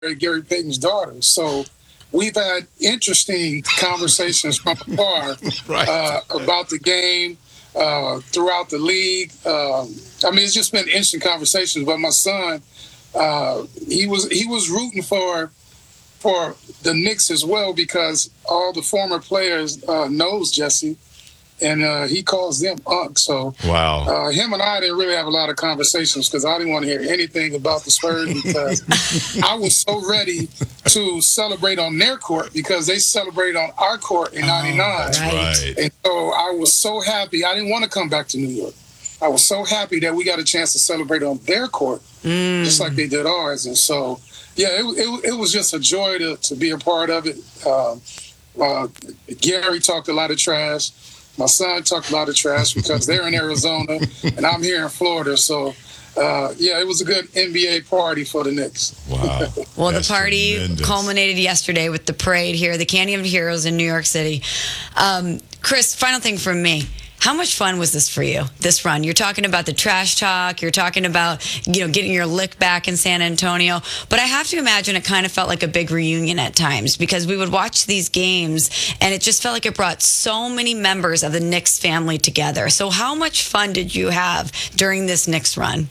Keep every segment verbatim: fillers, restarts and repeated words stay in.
Gary Payton's daughter. So we've had interesting conversations from afar right. uh, about the game uh, throughout the league. Um, I mean, it's just been interesting conversations. But my son, uh, he was he was rooting for for the Knicks as well because all the former players uh, knows Jesse. And uh, he calls them Unc. So wow. uh, him and I didn't really have a lot of conversations because I didn't want to hear anything about the Spurs because I was so ready to celebrate on their court because they celebrated on our court in ninety-nine. Oh, that's right. And so I was so happy. I didn't want to come back to New York. I was so happy that we got a chance to celebrate on their court mm. just like they did ours. And so, yeah, it, it, it was just a joy to, to be a part of it. Uh, uh, Gary talked a lot of trash. My son talked a lot of trash because they're in Arizona and I'm here in Florida. So, uh, yeah, it was a good N B A party for the Knicks. Wow. Well, That's the party tremendous. Culminated yesterday with the parade here, the Candy of Heroes in New York City. Um, Chris, final thing from me. How much fun was this for you, this run? You're talking about the trash talk. You're talking about, you know, getting your lick back in San Antonio. But I have to imagine it kind of felt like a big reunion at times because we would watch these games and it just felt like it brought so many members of the Knicks family together. So how much fun did you have during this Knicks run?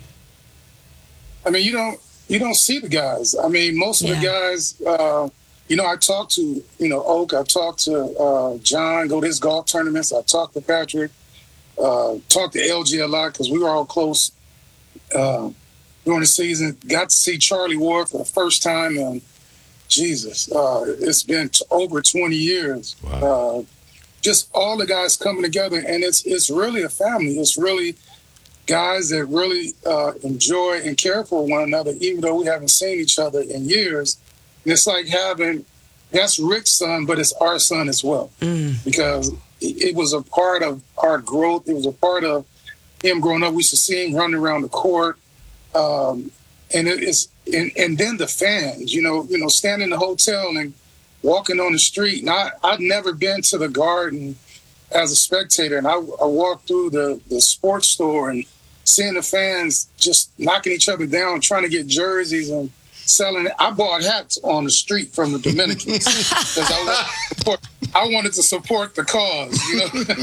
I mean, you don't you don't see the guys. I mean, most of yeah. the guys, uh, you know, I talked to, you know, Oak. I talked to uh, John, go to his golf tournaments. I talked to Patrick. Uh, talked to L G a lot because we were all close uh, during the season. Got to see Charlie Ward for the first time, and Jesus, uh, it's been t- over twenty years. Wow. Uh, just all the guys coming together, and it's it's really a family. It's really guys that really uh, enjoy and care for one another, even though we haven't seen each other in years. And it's like having that's Rick's son, but it's our son as well, mm. because it was a part of our growth. It was a part of him growing up. We used to see him running around the court. Um, and it is, and, and then the fans, you know, you know, standing in the hotel and walking on the street. And I, I'd never been to the Garden as a spectator. And I, I walked through the, the sports store and seeing the fans just knocking each other down, trying to get jerseys and selling it. I bought hats on the street from the Dominicans because I, I wanted to support the cause, you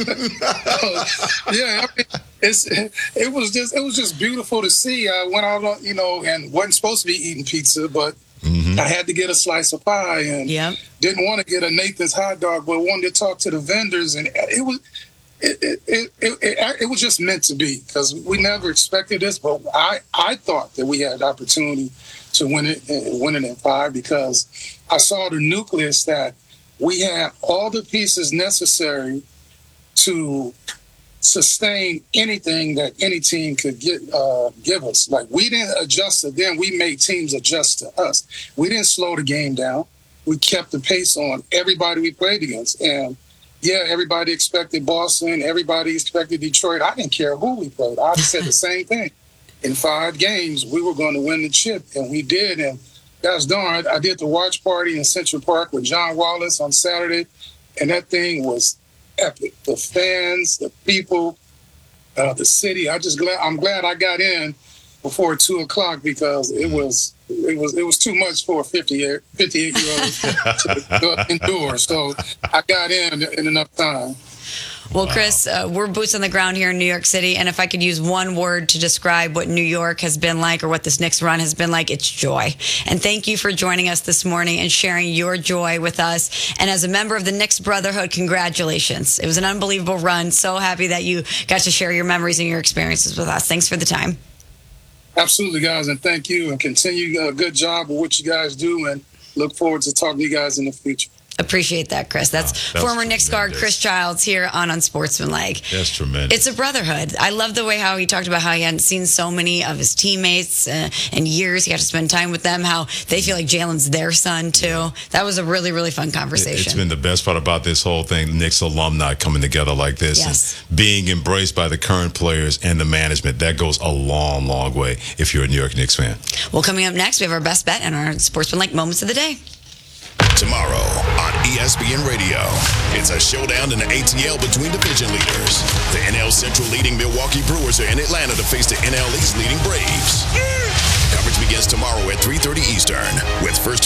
know. yeah, I mean, it's it was just it was just beautiful to see. I went out, you know, and wasn't supposed to be eating pizza, but mm-hmm. I had to get a slice of pie and yep. didn't want to get a Nathan's hot dog, but wanted to talk to the vendors, and it was. It it, it, it it was just meant to be because we never expected this, but I, I thought that we had the opportunity to win it, win it in five because I saw the nucleus that we had all the pieces necessary to sustain anything that any team could get uh, give us. Like we didn't adjust to them, we made teams adjust to us. We didn't slow the game down. We kept the pace on everybody we played against, and yeah, everybody expected Boston. Everybody expected Detroit. I didn't care who we played. I said the same thing. In five games, we were going to win the chip, and we did. And gosh darn, I did the watch party in Central Park with John Wallace on Saturday, and that thing was epic. The fans, the people, uh, the city. I just glad I'm glad I got in before two o'clock because it was it was it was too much for a fifty-eight year old to endure. So I got in in enough time. Well, Chris, uh, we're boots on the ground here in New York City, and if I could use one word to describe what New York has been like or what this Knicks run has been like, it's joy. And thank you for joining us this morning and sharing your joy with us. And as a member of the Knicks Brotherhood, congratulations. It was an unbelievable run. So happy that you got to share your memories and your experiences with us. Thanks for the time. Absolutely, guys, and thank you, and continue a good job of what you guys do, and look forward to talking to you guys in the future. Appreciate that, Chris. That's, wow, that's former Knicks guard Chris Childs here on Unsportsmanlike. That's tremendous. It's a brotherhood. I love the way how he talked about how he hadn't seen so many of his teammates uh, in years. He got to spend time with them, how they feel like Jalen's their son, too. That was a really, really fun conversation. It's been the best part about this whole thing, Knicks alumni coming together like this yes. and being embraced by the current players and the management. That goes a long, long way if you're a New York Knicks fan. Well, coming up next, we have our best bet and our Sportsmanlike Moments of the Day. Tomorrow on E S P N Radio, it's a showdown in the A T L between division leaders. The N L Central leading Milwaukee Brewers are in Atlanta to face the N L East leading Braves. Coverage begins tomorrow at three thirty Eastern with First